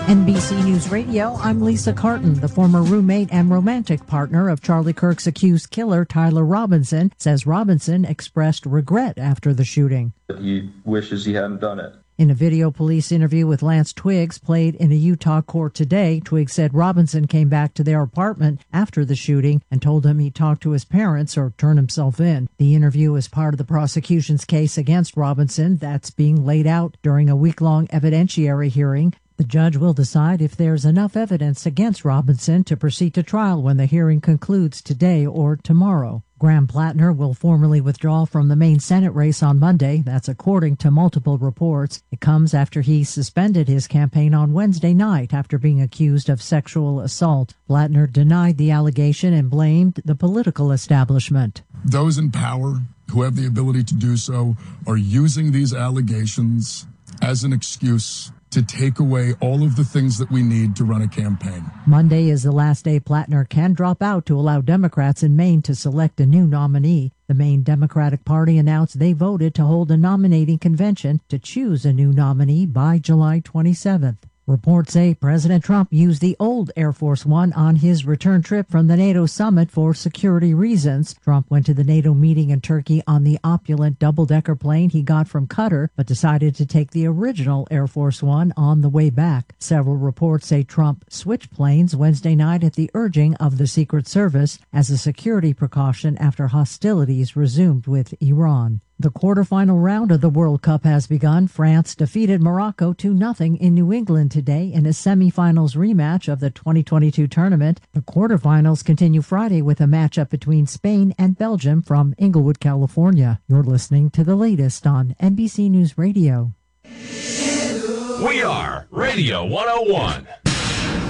NBC News Radio, I'm Lisa Carton. The former roommate and romantic partner of Charlie Kirk's accused killer, Tyler Robinson, says Robinson expressed regret after the shooting. He wishes he hadn't done it. In a video police interview with Lance Twiggs played in a Utah court today, Twiggs said Robinson came back to their apartment after the shooting and told him he'd talk to his parents or turn himself in. The interview is part of the prosecution's case against Robinson that's being laid out during a week-long evidentiary hearing. The judge will decide if there's enough evidence against Robinson to proceed to trial when the hearing concludes today or tomorrow. Graham Plattner will formally withdraw from the Maine Senate race on Monday. That's according to multiple reports. It comes after he suspended his campaign on Wednesday night after being accused of sexual assault. Plattner denied the allegation and blamed the political establishment. Those in power who have the ability to do so are using these allegations as an excuse to take away all of the things that we need to run a campaign. Monday is the last day Plattner can drop out to allow Democrats in Maine to select a new nominee. The Maine Democratic Party announced they voted to hold a nominating convention to choose a new nominee by July 27th. Reports say President Trump used the old Air Force One on his return trip from the NATO summit for security reasons. Trump went to the NATO meeting in Turkey on the opulent double-decker plane he got from Qatar, but decided to take the original Air Force One on the way back. Several reports say Trump switched planes Wednesday night at the urging of the Secret Service as a security precaution after hostilities resumed with Iran. The quarterfinal round of the World Cup has begun. France defeated Morocco 2-0 in New England today in a semifinals rematch of the 2022 tournament. The quarterfinals continue Friday with a matchup between Spain and Belgium from Inglewood, California. You're listening to the latest on NBC News Radio. We are Radio 101.